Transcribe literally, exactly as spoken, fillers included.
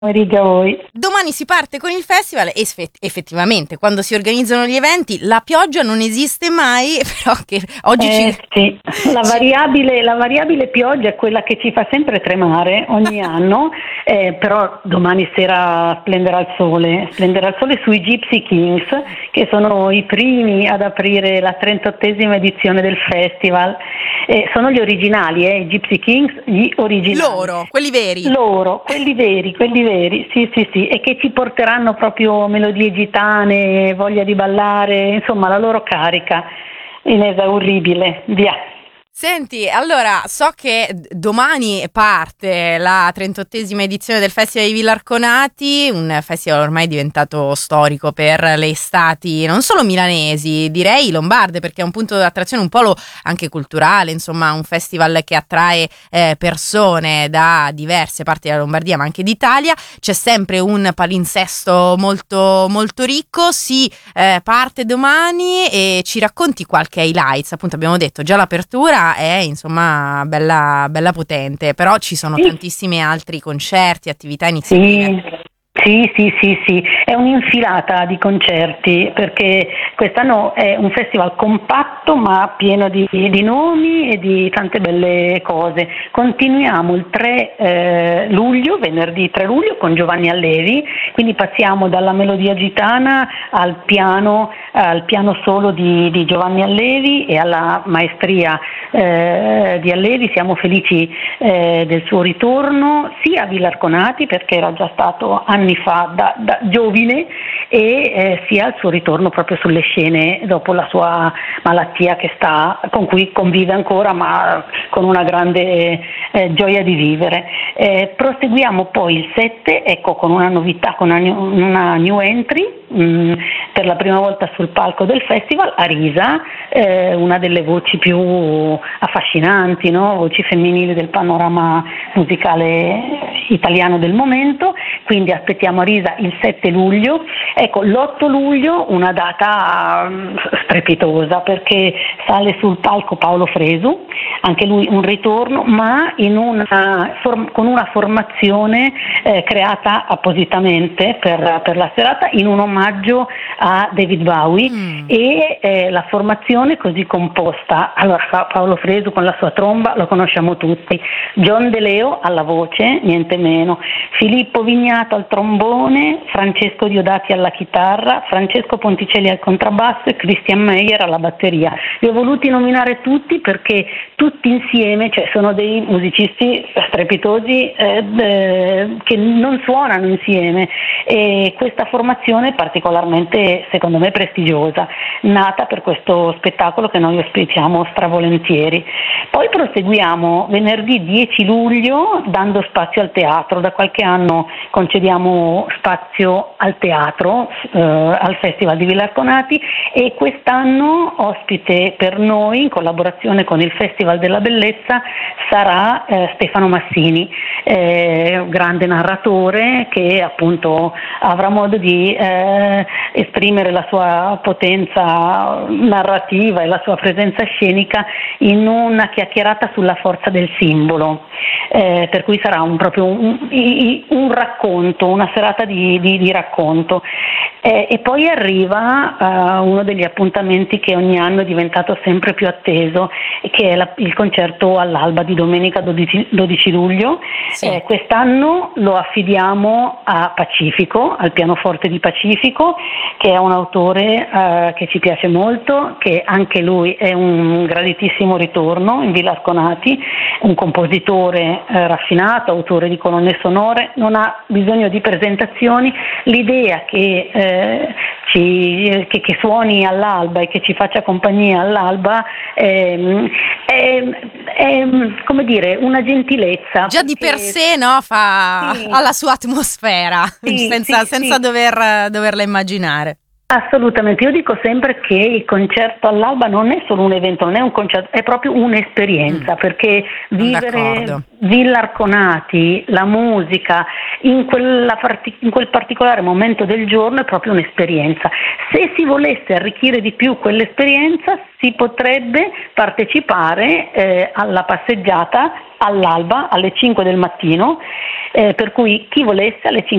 pomeriggio a voi. Domani si parte con il festival e sfe- effettivamente quando si organizzano gli eventi la pioggia non esiste mai, però che oggi Eh, ci... sì. La variabile, la variabile pioggia è quella che ci fa sempre tremare ogni anno, eh, però domani sera splenderà il sole, splenderà il sole sui Gypsy Kings, che sono i primi ad aprire la trentottesima edizione del festival. Eh, sono gli originali, eh, i Gypsy Kings, gli originali. Loro, quelli veri. Loro, quelli veri, quelli veri, sì, sì, sì, e che ci porteranno proprio melodie gitane, voglia di ballare, insomma la loro carica inesauribile, via. Senti, allora, so che domani parte la trentottesima edizione del Festival di Villarconati, un festival ormai diventato storico per le estati non solo milanesi, direi lombarde, perché è un punto d'attrazione un po' anche culturale, insomma un festival che attrae eh, persone da diverse parti della Lombardia ma anche d'Italia. C'è sempre un palinsesto molto, molto ricco, si eh, parte domani e ci racconti qualche highlights, appunto abbiamo detto già l'apertura è insomma bella, bella potente, però ci sono Sì. tantissimi altri concerti, attività, iniziative. Sì, sì, sì, sì, è un'infilata di concerti perché quest'anno è un festival compatto ma pieno di, di nomi e di tante belle cose. Continuiamo il tre eh, luglio, venerdì tre luglio con Giovanni Allevi, quindi passiamo dalla melodia gitana al piano, al piano solo di, di Giovanni Allevi e alla maestria eh, di Allevi. Siamo felici eh, del suo ritorno sia a Villarconati perché era già stato anni fa da, da giovine e eh, sia il suo ritorno proprio sulle scene dopo la sua malattia che sta, con cui convive ancora ma con una grande eh, gioia di vivere. Eh, proseguiamo poi il sette, ecco, con una novità, con una new, una new entry mh, per la prima volta sul palco del festival, Arisa, eh, una delle voci più affascinanti, no? Voci femminili del panorama musicale italiano del momento, quindi aspettiamo Arisa il sette luglio. Ecco, l'otto luglio una data strepitosa perché sale sul palco Paolo Fresu, anche lui un ritorno ma in una, form, con una formazione eh, creata appositamente per, per la serata in un omaggio a David Bowie mm. e eh, la formazione così composta. Allora Paolo Fresu con la sua tromba lo conosciamo tutti, John De Leo alla voce, niente meno, Filippo Vignato al trombone, Francesco Diodati alla chitarra, Francesco Ponticelli al contrabbasso e Christian Meyer alla batteria. Li ho voluti nominare tutti perché tutti insieme, cioè sono dei musicisti strepitosi eh, eh, che non suonano insieme e questa formazione è particolarmente, secondo me, prestigiosa, nata per questo spettacolo che noi ospitiamo stravolentieri. Poi proseguiamo venerdì dieci luglio dando spazio al teatro. Da qualche anno concediamo spazio al teatro eh, al Festival di Villarconati e quest'anno ospite per noi in collaborazione con il Festival della Bellezza sarà eh, Stefano Massini, eh, grande narratore che appunto avrà modo di eh, esprimere la sua potenza narrativa e la sua presenza scenica in una chiacchierata sulla forza del simbolo, eh, per cui sarà un, proprio un, un racconto, una serata di, di, di racconto. Eh, e poi arriva uh, uno degli appuntamenti che ogni anno è diventato sempre più atteso, che è la, il concerto all'alba di domenica dodici luglio. Sì. Eh, quest'anno lo affidiamo a Pacifico, al pianoforte di Pacifico, che è un autore uh, che ci piace molto, che anche lui è un graditissimo ritorno in Villarconati, un compositore uh, raffinato, autore di colonne sonore, non ha bisogno di presentazioni. L'idea che eh, Ci, che, che suoni all'alba e che ci faccia compagnia all'alba eh, è, è come dire una gentilezza già di per sé, no? Fa sì. ha la sua atmosfera sì, senza, sì, senza sì. Dover, doverla immaginare. Assolutamente, io dico sempre che il concerto all'alba non è solo un evento, non è un concerto, è proprio un'esperienza, Mm, perché sono vivere d'accordo. Villa Arconati, la musica, in, quella parti- in quel particolare momento del giorno è proprio un'esperienza. Se si volesse arricchire di più quell'esperienza, si potrebbe partecipare eh, alla passeggiata all'alba alle cinque del mattino, eh, per cui chi volesse alle cinque